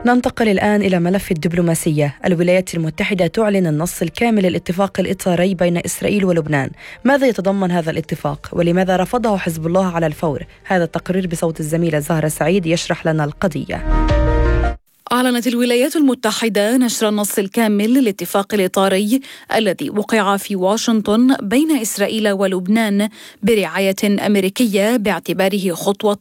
ننتقل الآن إلى ملف الدبلوماسية. الولايات المتحدة تعلن النص الكامل للاتفاق الإطاري بين إسرائيل ولبنان. ماذا يتضمن هذا الاتفاق ولماذا رفضه حزب الله على الفور؟ هذا التقرير بصوت الزميلة زهرة سعيد يشرح لنا القضية. أعلنت الولايات المتحدة نشر النص الكامل للاتفاق الإطاري الذي وقع في واشنطن بين إسرائيل ولبنان برعاية أمريكية باعتباره خطوة